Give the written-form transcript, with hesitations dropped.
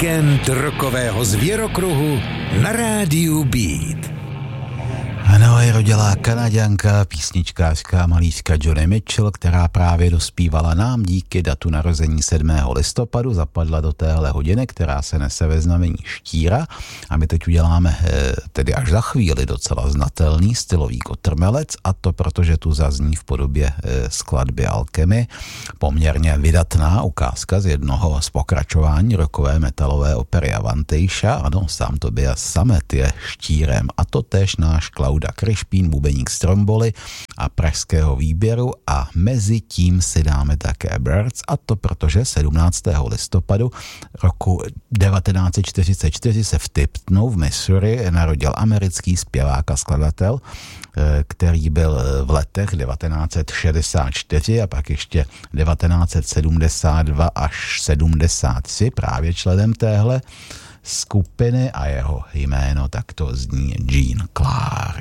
Víkend rokového zvěrokruhu na rádiu Beat. Ano, je rodilá Kanaďanka, písničkářka, malířka Joni Mitchell, která právě dospívala nám díky datu narození 7. listopadu, zapadla do téhle hodiny, která se nese ve znamení štíra, a my teď uděláme tedy až za chvíli docela znatelný stylový kotrmelec, a to protože tu zazní v podobě skladby Alchemy poměrně vydatná ukázka z jednoho z pokračování rockové metalové opery Avantejša. Ano, sám Tobias Sammet je štírem, a to též náš Klauda Krišpín, bubeník z tromboli a pražského výběru, a mezi tím si dáme také Birds, a to protože 17. listopadu roku 1944 se v Tiptonu v Missouri narodil americký zpěvák a skladatel, který byl v letech 1964 a pak ještě 1972 až 73 právě členem téhle skupiny, a jeho jméno takto zní Gene Clark.